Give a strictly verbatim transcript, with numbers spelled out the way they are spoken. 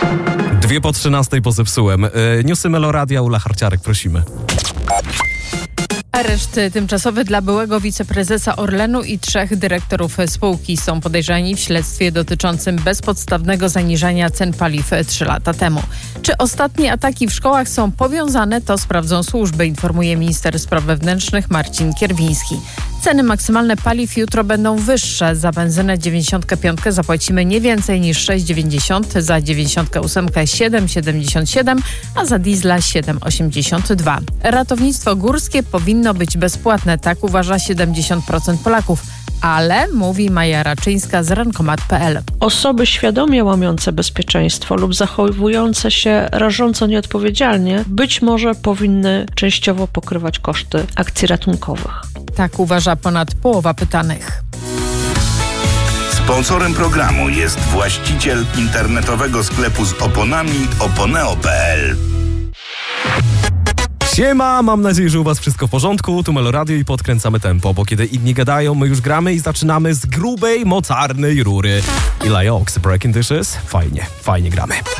Dwie po trzynastej pozepsułem. Yy, newsy Meloradia, Ula Harciarek, prosimy. Areszt tymczasowy dla byłego wiceprezesa Orlenu i trzech dyrektorów spółki. Są podejrzani w śledztwie dotyczącym bezpodstawnego zaniżania cen paliw trzy lata temu. Czy ostatnie ataki w szkołach są powiązane, to sprawdzą służby, informuje minister spraw wewnętrznych Marcin Kierwiński. Ceny maksymalne paliw jutro będą wyższe. Za benzynę dziewięćdziesiąt pięć zapłacimy nie więcej niż sześć dziewięćdziesiąt, za dziewięćdziesiąt osiem siedem siedemdziesiąt siedem, a za diesla siedem osiemdziesiąt dwa. Ratownictwo górskie powinno być bezpłatne, tak uważa siedemdziesiąt procent Polaków. Ale, mówi Maja Raczyńska z rankomat kropka p l. Osoby świadomie łamiące bezpieczeństwo lub zachowujące się rażąco nieodpowiedzialnie być może powinny częściowo pokrywać koszty akcji ratunkowych. Tak uważa ponad połowa pytanych. Sponsorem programu jest właściciel internetowego sklepu z oponami oponeo kropka p l. Siema, mam nadzieję, że u was wszystko w porządku. Tu Meloradio i podkręcamy tempo, bo kiedy inni gadają, my już gramy i zaczynamy z grubej, mocarnej rury. Ila Joks, Breaking Dishes. Fajnie, fajnie gramy.